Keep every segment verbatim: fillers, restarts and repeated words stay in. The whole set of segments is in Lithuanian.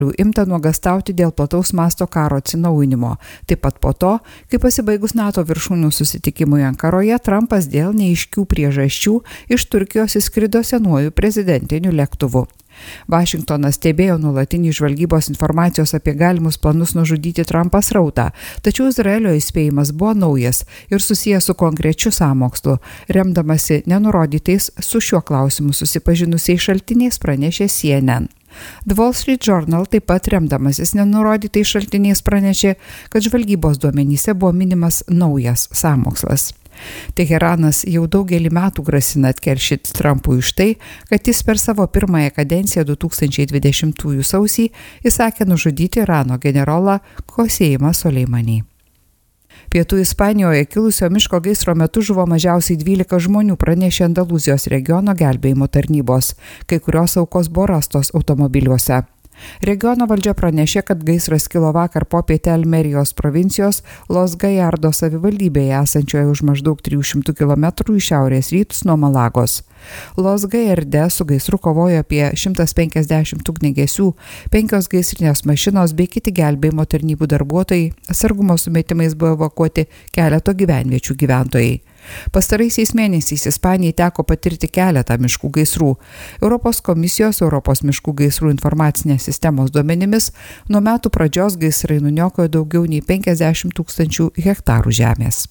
imta nuogąstauti dėl plataus masto karo atsinaujinimo. Taip pat po to, kai pasibaigus NATO viršūnių susitikimui Ankaroje, Trumpas dėl neaiškių priežasčių iš Turkijos įskrido senuoju prezidentiniu lėktuvu. Vašingtonas stebėjo nuolatinį žvalgybos informacijos apie galimus planus nužudyti Trumpą srautą, tačiau Izraelio įspėjimas buvo naujas ir susijęs su konkrečiu sąmokslu, remdamasi nenurodytais su šiuo klausimu susipažinusiais šaltiniais pranešė C N N. The Wall Street Journal taip pat remdamasis nenurodytais šaltiniais pranešė, kad žvalgybos duomenyse buvo minimas naujas sąmokslas. Teheranas jau daugelį metų grasina atkeršyti Trumpui už tai, kad jis per savo pirmąją kadenciją du tūkstančiai dvidešimtųjų sausį įsakė nužudyti Irano generolą Qassemą Soleimanį. Pietų Ispanijoje kilusio miško gaisro metu žuvo mažiausiai dvylika žmonių, pranešė Andalūzijos regiono gelbėjimo tarnybos, kai kurios aukos buvo rastos automobiliuose. Regiono valdžia pranešė, kad gaisras kilo vakar popietę Almerijos provincijos Los Gallardos savivaldybėje esančioje už maždaug trijų šimtų kilometrų į šiaurės rytus nuo Malagos. Los Gallarde su gaisru kovojo apie šimtas penkiasdešimt ugniagesių, penkios gaisrinės mašinos bei kiti gelbėjimo tarnybų darbuotojai, atsargumo sumetimais buvo evakuoti keleto gyvenviečių gyventojai. Pastaraisiais mėnesiais Ispanijai teko patirti keletą miškų gaisrų. Europos komisijos Europos miškų gaisrų informacinės sistemos duomenimis nuo metų pradžios gaisrai nuniokojo daugiau nei penkiasdešimt tūkstančių hektarų žemės.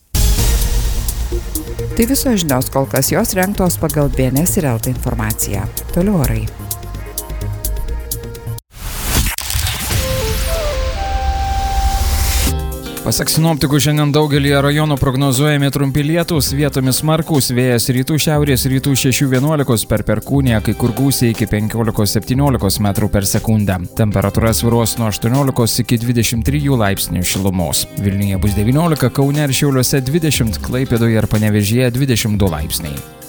Tai visos žinios, kol kas jos rengtos pagal B N S ir L T informaciją. Toliau orai. Pasak sinoptikų, šiandien daugelį rajonų prognozuojami trumpi lietūs, vietomis smarkūs, vėjas rytų šiaurės rytų šešių vienuolikos per perkūniją, kai kur gūsiai iki penkiolikos septyniolikos metrų per sekundę. Temperatūra svyruos nuo aštuoniolikos iki dvidešimt trijų laipsnių šilumos. Vilniuje bus devyniolika, Kaune ir Šiauliuose dvidešimt, Klaipėdoje ir Panevėžyje dvidešimt du laipsniai.